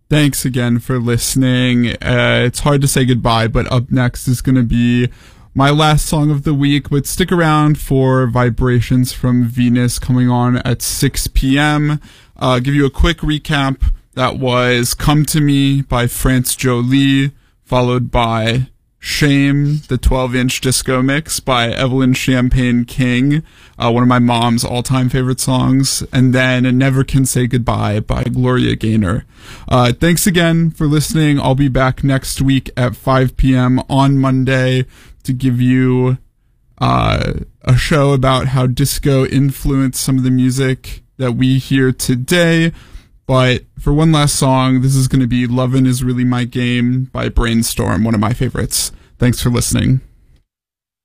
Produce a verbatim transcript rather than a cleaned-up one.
Thanks again for listening. Uh, it's hard to say goodbye, but up next is going to be my last song of the week. But stick around for Vibrations from Venus coming on at six p.m. Uh, give you a quick recap. That was Come to Me by France Jolie, followed by Shame, the twelve-inch disco mix by Evelyn Champagne King, uh, one of my mom's all-time favorite songs, and then Never Can Say Goodbye by Gloria Gaynor. Uh, thanks again for listening. I'll be back next week at five p.m. on Monday to give you uh, a show about how disco influenced some of the music that we hear today. But for one last song, this is going to be Lovin' Is Really My Game by Brainstorm, one of my favorites. Thanks for listening.